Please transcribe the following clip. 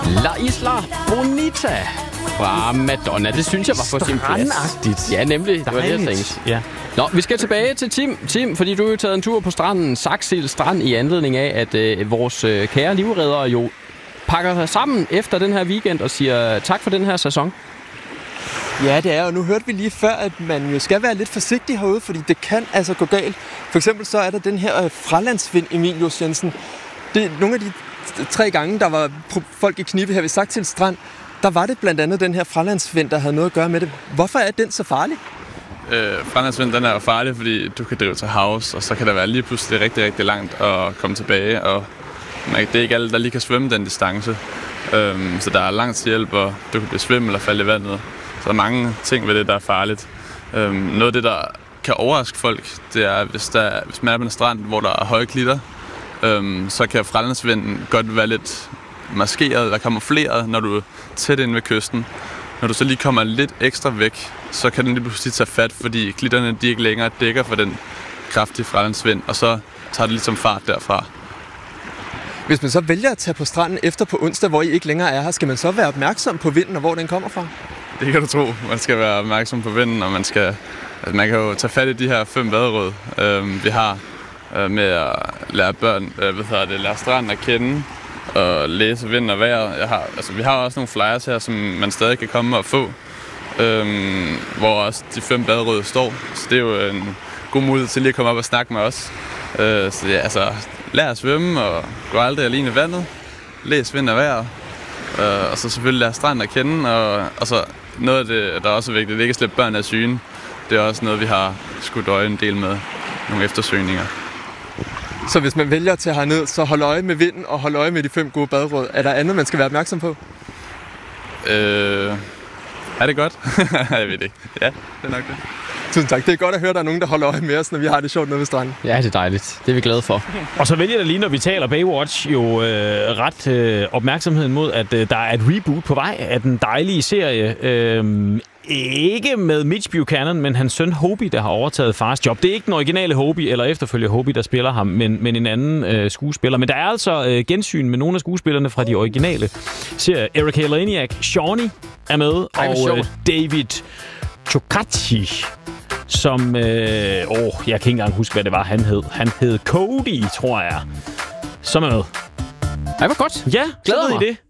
La Isla Bonita fra Madonna. Det synes jeg var på sin plads. Ja, nemlig. Det var det, jeg tænkte. Ja. Nå, vi skal tilbage til Tim. Tim, fordi du har jo taget en tur på stranden, Saxil Strand, i anledning af, at vores kære livreddere jo pakker sig sammen efter den her weekend og siger tak for den her sæson. Ja, det er, og nu hørte vi lige før, at man jo skal være lidt forsigtig herude, fordi det kan altså gå galt. For eksempel så er der den her fralandsvind, Emilius Jensen. Det er nogle af de 3 gange, der var folk i knibe her ved Saxil Strand, der var det blandt andet den her fralandsvind, der havde noget at gøre med det. Hvorfor er den så farlig? Fralandsvind, den er jo farlig, fordi du kan drive til havs, og så kan der være lige pludselig rigtig, rigtig langt at komme tilbage, og det er ikke alle, der lige kan svømme den distance. Så der er langt til hjælp, og du kan blive svimmel eller falde i vandet. Så der er mange ting ved det, der er farligt. Noget af det, der kan overraske folk, det er, hvis man er på en strand, hvor der er høje klitter, så kan fralandsvinden godt være lidt maskeret eller kamufleret, når du er tæt inde ved kysten. Når du så lige kommer lidt ekstra væk, så kan den lige pludselig tage fat, fordi klitterne de ikke længere dækker for den kraftige fralandsvind, og så tager det ligesom fart derfra. Hvis man så vælger at tage på stranden efter på onsdag, hvor I ikke længere er her, skal man så være opmærksom på vinden og hvor den kommer fra? Det kan du tro. Man skal være opmærksom på vinden, og man kan jo tage fat i de her 5 vaderåd, vi har med at lære børn, lære stranden at kende og læse vind og vejr. Vi har også nogle flyers her, som man stadig kan komme og få, hvor også de 5 baderåd står. Så det er jo en god mulighed til lige at komme op og snakke med os. Så ja, lær at svømme og gå aldrig alene i vandet. Læs vind og vejr. Og så selvfølgelig lære stranden at kende. Og så noget af det, der er også vigtigt, det er ikke at slippe børn af syne. Det er også noget, vi har skudt øje en del med nogle eftersøgninger. Så hvis man vælger at tage herned, så hold øje med vinden og hold øje med de 5 gode baderåd. Er der andet, man skal være opmærksom på? Er det godt? Jeg ved det ikke. Ja, det er nok det. Tusind tak. Det er godt at høre, at der er nogen, der holder øje med os, når vi har det sjovt nede ved stranden. Ja, det er dejligt. Det er vi glade for. Og så vælger det lige, når vi taler Baywatch, jo ret opmærksomheden mod, at der er et reboot på vej af den dejlige serie. Ikke med Mitch Buchanan, men hans søn Hobie, der har overtaget fars job. Det er ikke den originale Hobie, eller efterfølger Hobie, der spiller ham, men en anden skuespiller. Men der er altså gensyn med nogle af skuespillerne fra de originale serier. Erika Eleniak, Shawnee er med, og David Chokachi, som... jeg kan ikke engang huske, hvad det var, han hed. Han hed Cody, tror jeg, som er med. Ej, hvor godt. Ja, glæder mig. Det.